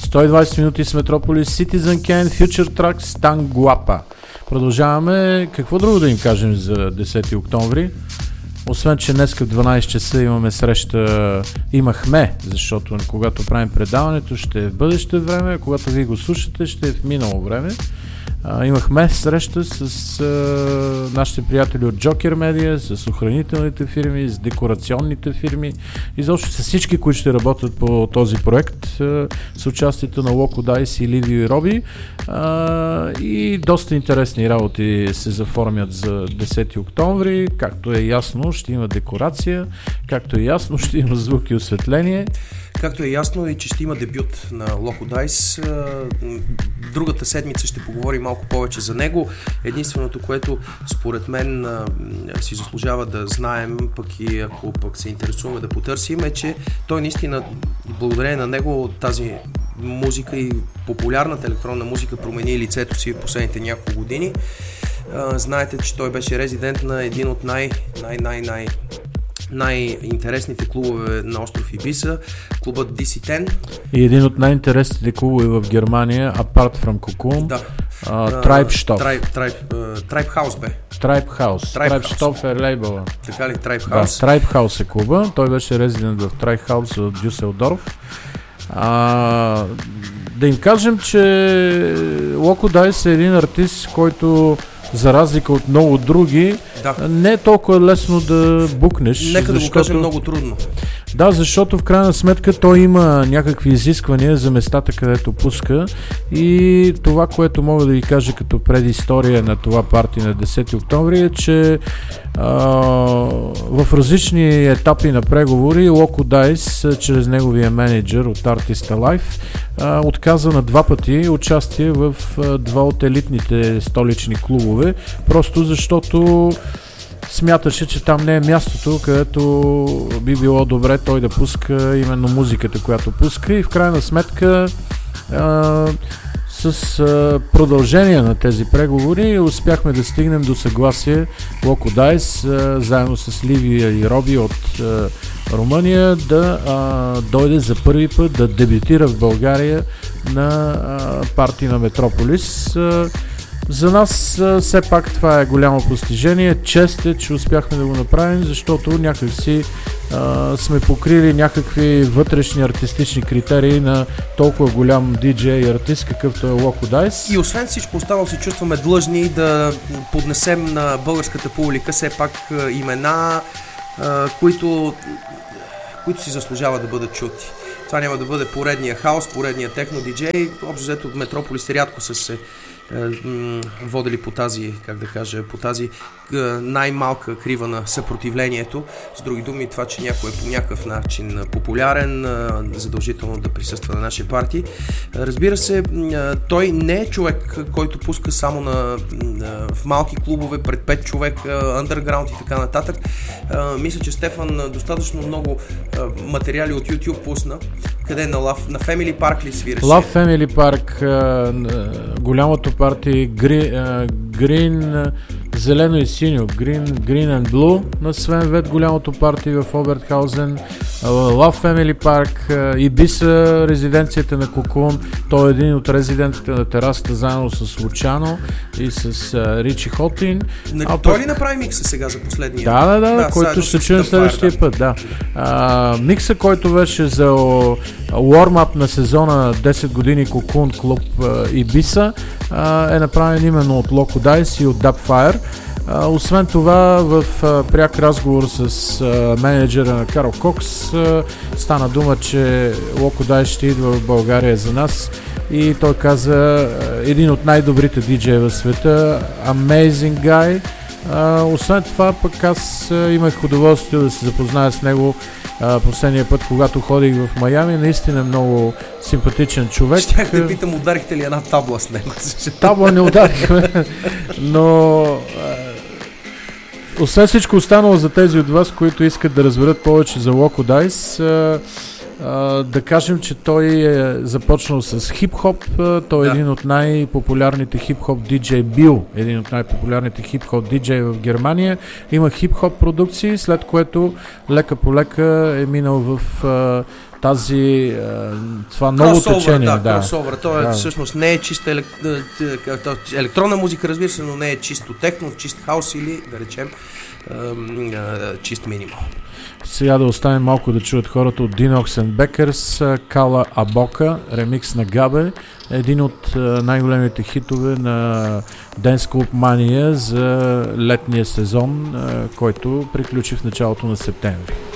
120 минути с Метрополис, Citizen Kane, Future Tracks, Tanguapa. Продължаваме. Какво друго да им кажем за 10 октомври? Освен, че днес в 12 часа имаме среща, имахме, защото когато правим предаването ще е в бъдеще време, а когато вие го слушате ще е в минало време. Имахме среща с нашите приятели от Joker Media, с охранителните фирми, с декорационните фирми, изобщо с всички, които ще работят по този проект, с участието на Loco Dice и Livio и Роби, и доста интересни работи се заформят за 10 октомври, както е ясно ще има декорация, както е ясно ще има звук и осветление. Както е ясно и че ще има дебют на Loco Dice. Другата седмица ще поговорим малко повече за него. Единственото, което според мен си заслужава да знаем, пък и ако пък се интересуваме да потърсим, е, че той наистина, благодарение на него, тази музика и популярната електронна музика промени лицето си в последните няколко години. Знаете, че той беше резидент на един от най-интересните клубове на остров Ибиса, клубът DC-10. И един от най-интересните клубове в Германия, apart from Cocoon, да. Treibstoff. Treibhaus бе. Treibstoff е лейбъла. Така ли? Treibhaus? Да, Treibhaus е клуба. Той беше резидент в Treibhaus от Дюселдорф. Да им кажем, че Loco Dice е един артист, който за разлика от много други, не е толкова лесно да букнеш. Нека да го кажем много трудно. Да, защото в крайна сметка той има някакви изисквания за местата, където пуска, и това, което мога да ви кажа като предистория на това парти на 10 октомври е, че в различни етапи на преговори Loco Dice, чрез неговия менеджер от Artist Alive, отказа на 2 пъти участие в 2 от елитните столични клубове, просто защото смяташе, че там не е мястото, където би било добре той да пуска именно музиката, която пуска, и в крайна сметка с продължение на тези преговори успяхме да стигнем до съгласие Loco Dice заедно с Ливия и Роби от Румъния да дойде за първи път да дебютира в България на парти на Метрополис. За нас все пак това е голямо постижение. Чест е, че успяхме да го направим, защото някакси сме покрили някакви вътрешни артистични критерии на толкова голям диджей и артист, какъвто е Loco Dice. И освен всичко останало се чувстваме длъжни да поднесем на българската публика все пак имена, които си заслужават да бъдат чути. Това няма да бъде поредния хаос, поредния техно диджей. Общо взето Метрополис рядко са се водили по тази, как да кажа, по тази най-малка крива на съпротивлението. С други думи, това, че някой е по някакъв начин популярен, задължително да присъства на нашия парти. Разбира се, той не е човек, който пуска само в малки клубове, пред 5 човека, underground и така нататък. Мисля, че Стефан достатъчно много материали от YouTube пусна. Къде на Family Park ли свираше? Love Family Park, голямото парти, Green, зелено и синьо, Green and Blue на Свен Вет, голямото парти в Обертхаузен, Love Family Park, Ибиса, резиденцията на Cocoon. Той е един от резидентите на терасата заедно с Лучано и с Ричи Хотин. Той ли направи микса сега за последния? Да, който ще чуем следващия път. Да. Микса, който беше за warm-up на сезона 10 години Cocoon клуб Ибиса, е направен именно от Loco Dice и от Dubfire. Освен това, в пряк разговор с менеджера на Карл Кокс стана дума, че Loco Dice ще идва в България за нас, и той каза един от най-добрите диджеи в света, amazing guy. Освен това, пък аз имах удоволствие да се запозная с него последния път, когато ходих в Майами. Наистина много симпатичен човек. Щях да питам, ударихте ли една табла с него? Табла не ударихме, но освен всичко останало, за тези от вас, които искат да разберат повече за Loco Dice, Да кажем, че той е започнал с хип-хоп. Той е един от най-популярните хип-хоп диджей, бил един от най-популярните хип-хоп диджей в Германия. Има хип-хоп продукции, след което лека по лека е минал в това ново течение. Кросовър. Той всъщност не е чиста електронна музика, разбира се, но не е чисто техно, чист хаус или, да речем, чист минимал. Сега да оставим малко да чуят хората от Dinox and Beckers, Кала Абока, ремикс на Габе, един от най-големите хитове на Dance Club Mania за летния сезон, който приключи в началото на септември.